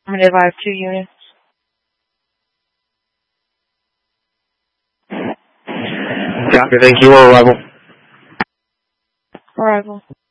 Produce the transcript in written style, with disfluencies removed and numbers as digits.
I'm going to advise 2 units. Copy, thank you. Arrival. Arrival.